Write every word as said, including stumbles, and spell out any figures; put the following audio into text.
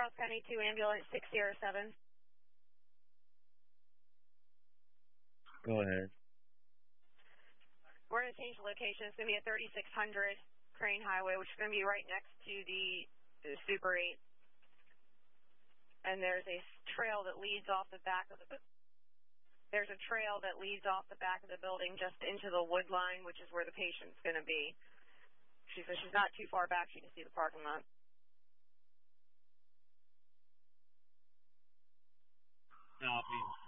Charles County two ambulance six zero seven. Go ahead. We're going to change the location. It's going to be at thirty-six hundred Crane Highway, which is going to be right next to the, the Super eight. And there's a trail that leads off the back of the there's a trail that leads off the back of the building just into the wood line, which is where the patient's going to be. She says she's not too far back. She can see the parking lot. Copy.